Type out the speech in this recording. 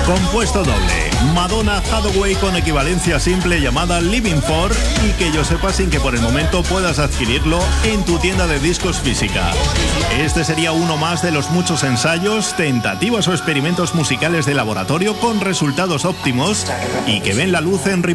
Compuesto doble, Madonna Hathaway con equivalencia simple llamada Living For, y que yo sepa sin que por el momento puedas adquirirlo en tu tienda de discos física. Este sería uno más de los muchos ensayos, tentativas o experimentos musicales de laboratorio con resultados óptimos y que ven la luz en